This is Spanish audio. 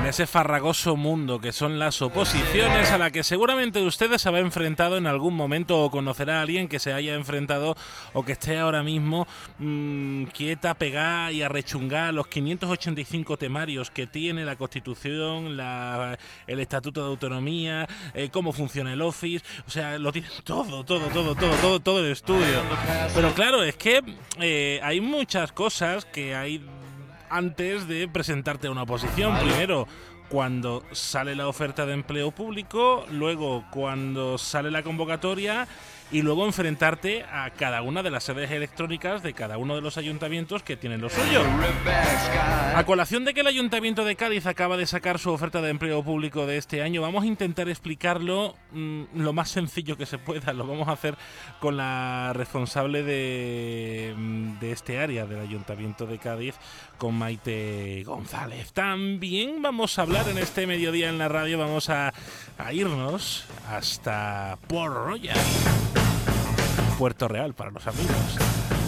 ese farragoso mundo que son las oposiciones, a la que seguramente ustedes se habrá enfrentado en algún momento o conocerá a alguien que se haya enfrentado o que esté ahora mismo quieta, pegada y arrechungada los 585 temarios que tiene la Constitución, el Estatuto de Autonomía, cómo funciona el Office, o sea, lo tienen todo el estudio. Pero claro, es que hay muchas cosas que hay antes de presentarte a una oposición. Primero, cuando sale la oferta de empleo público, luego cuando sale la convocatoria y luego enfrentarte a cada una de las sedes electrónicas de cada uno de los ayuntamientos que tienen lo suyo. A colación de que el Ayuntamiento de Cádiz acaba de sacar su oferta de empleo público de este año, vamos a intentar explicarlo lo más sencillo que se pueda. Lo vamos a hacer con la responsable de este área del Ayuntamiento de Cádiz, con Maite González. También vamos a hablar en este mediodía en la radio, vamos a irnos hasta Port Royal, Puerto Real para los amigos.